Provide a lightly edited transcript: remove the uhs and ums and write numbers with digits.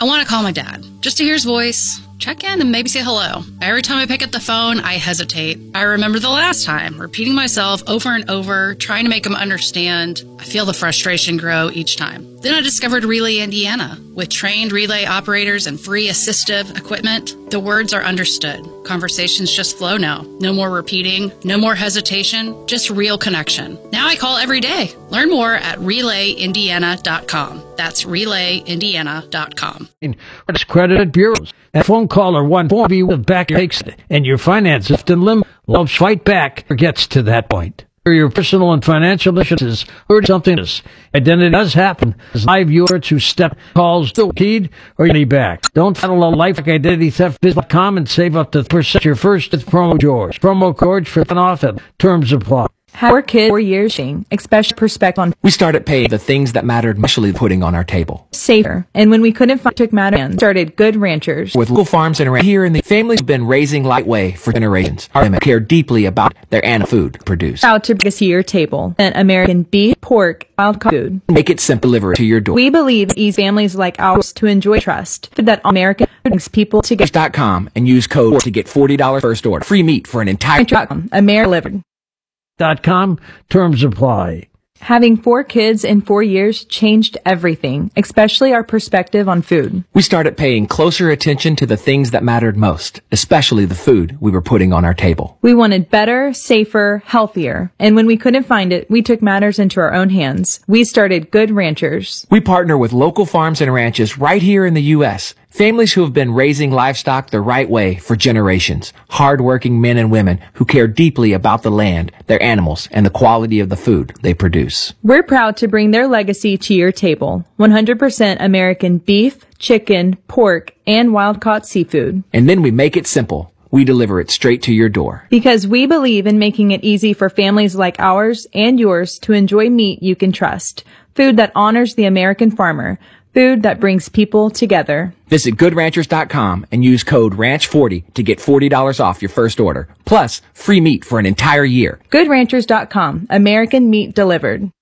I want to call my dad just to hear his voice, check in, and maybe say hello. Every time I pick up the phone, I hesitate. I remember the last time, repeating myself over and over, trying to make him understand. I feel the frustration grow each time. Then I discovered Relay Indiana. With trained relay operators and free assistive equipment, the words are understood. Conversations just flow now. No more repeating, no more hesitation, just real connection. Now I call every day. Learn more at RelayIndiana.com. That's RelayIndiana.com. It's credited bureaus. A phone call or one phone be with back aches and your finances often limb loves fight back or gets to that point. For your personal and financial issues or something else. Identity does happen. As live viewers who step calls to keyed or money back. Don't follow life like identity theft biz.com and save up to % your first with promo George. Promo George for an off it. Terms apply. How our kids 4 years, especially perspective on. We started paying the things that mattered, especially putting on our table. Safer. And when we couldn't find, took matter and started Good Ranchers. With local farms and here in the families have been raising Lightway for generations. Our women care deeply about their animal food produced. Out to bring us to your table. And American beef, pork, wild caught food. Make it simple, deliver it to your door. We believe it ease families like ours to enjoy trust. That American brings people together. .com and use code to get $40 first order. Free meat for an entire American delivered. .com. Terms apply. Having 4 kids in 4 years changed everything, especially our perspective on food. We started paying closer attention to the things that mattered most, especially the food we were putting on our table. We wanted better, safer, healthier. And when we couldn't find it, we took matters into our own hands. We started Good Ranchers. We partner with local farms and ranches right here in the U.S., families who have been raising livestock the right way for generations. Hard-working men and women who care deeply about the land, their animals, and the quality of the food they produce. We're proud to bring their legacy to your table. 100% American beef, chicken, pork, and wild-caught seafood. And then we make it simple. We deliver it straight to your door. Because we believe in making it easy for families like ours and yours to enjoy meat you can trust. Food that honors the American farmer. Food that brings people together. Visit GoodRanchers.com and use code RANCH40 to get $40 off your first order. Plus, free meat for an entire year. GoodRanchers.com. American meat delivered.